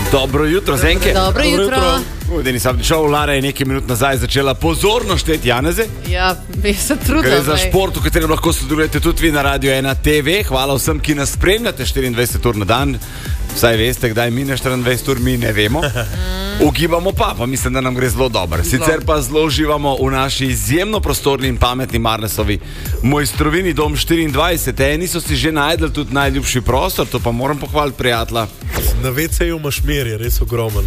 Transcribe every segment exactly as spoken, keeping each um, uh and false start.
Dobro jutro, Zenke. Dobro jutro. Udeni sam šel, Lara je nekaj minut nazaj začela pozorno šteti Janeze. Ja, mi se trudim. Gre za šport, v katerem lahko sodelujete tudi vi na Radio ena T V. Hvala vsem, ki nas spremljate štiriindvajset ur na dan. Vsaj veste, kdaj mine štiriindvajset ur, mi ne vemo. Ugibamo pa, pa mislim, da nam gre zelo dobro. Sicer pa zelo uživamo v naši izjemno prostorni in pametni Marnesovi mojstrovini Dom štiriindvajset. Eni so si že najdeli tudi najljubši prostor, to pa moram pohvaliti prijatelja. Na ve ce ju Mašmer je res ogromen.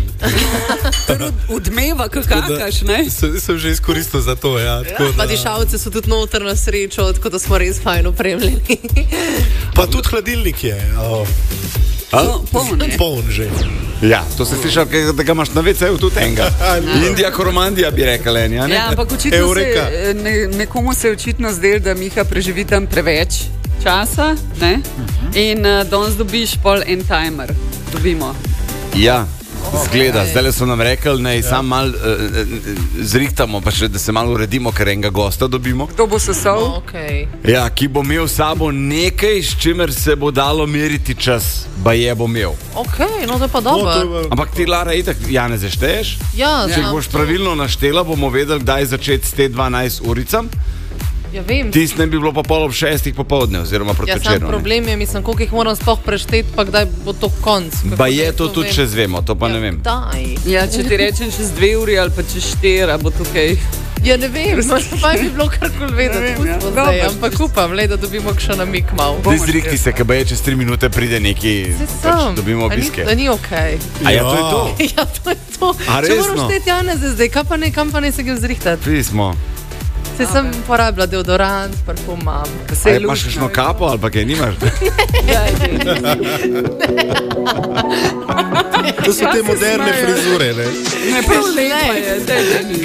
Odmeva, kakakaš, ne? Sem, sem že izkoristil za to, ja. Ja, pa dišavci so tudi noter na srečo, tako da smo res fajn opremljeni. Pa tudi hladilnik je. Oh. Poln je. Poln že. Ja, to se sliša, da ga imaš na ve ce-ju tudi enega. Indija Koromandija bi rekel eni, a ne? Ja, ampak očitno Eureka. se, ne, nekomu se je očitno zdel, da Miha preživi tam preveč časa, ne? In uh, danes dobiš pol en timer. Dobimo. Ja, zgleda, zdaj so nam rekli, naj ja. sam mal uh, zrihtamo, pa še da se malo uredimo, ker enega gosta dobimo. Kdo bo sesal? Okay. Ja, ki bo imel s sabo nekaj, s čimer se bo dalo meriti čas, ba je bo imel. Ok, no to je pa dobro. No, Ampak ti, Lara, itak Janeze šteješ? Ja, Če znam boš to. pravilno naštela, bomo vedeli, kdaj začeti s te dvanajst uricam. Ja, vem. Tis ne bi bilo pa pol ob šestih popoldne, oziroma proti Ja, sam večeru. problem je, mislim, koliko jih moram sploh prešteti, pa kdaj bo to konc. Kako Ba je naj to tudi vem? še zvemo, to pa Ja, ne vem. Daj. Ja, če ti rečem čez dve uri ali pa čez štiri, bo tukaj. Ja, ne vem, pa bi bilo karkoli vedeti, Ne vem, ja. pustimo Dobro, zdaj, ampak upam, le, da dobimo še namik mal. Ti zrihti se, kaj ba je čez tri minute pride neki, pač dobimo obiske. Da ni okej. A ja, to je to. Ja, to je to. A Če resno? moram šteti Janeze zdaj, kaj pa ne, kam pa ne se ga vzrihtati? Pismo. Se sem porabila deodorant, parfum imam. A je, imaš kakšno kapo ali pa kaj nimaš? To so te moderne frizure, ne? Ne, prav lepa je, daj, daj,